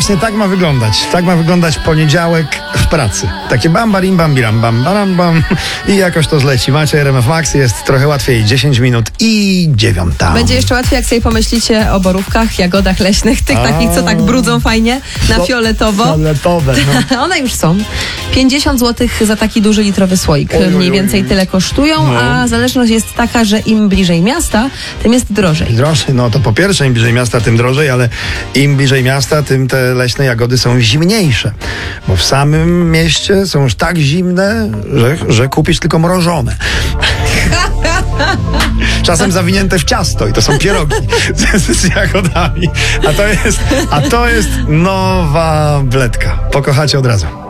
Właśnie tak ma wyglądać. Tak ma wyglądać poniedziałek w pracy. Takie bam, barim, bam, biram, bam, baram, bam. I jakoś to zleci. Macie RMF Max, jest trochę łatwiej. 10 minut i 9. Będzie jeszcze łatwiej, jak sobie pomyślicie o borówkach, jagodach leśnych, tych takich, co tak brudzą fajnie, na fioletowo. Fioletowe, no. One już są. 50 zł za taki duży litrowy słoik. Mniej więcej tyle kosztują, a zależność jest taka, że im bliżej miasta, tym jest drożej. Drożej, no to po pierwsze im bliżej miasta, tym drożej, ale im bliżej miasta, tym te leśne jagody są zimniejsze. Bo w samym mieście są już tak zimne, że kupisz tylko mrożone. Czasem zawinięte w ciasto i to są pierogi z jagodami. A to jest nowa wletka. Pokochacie od razu.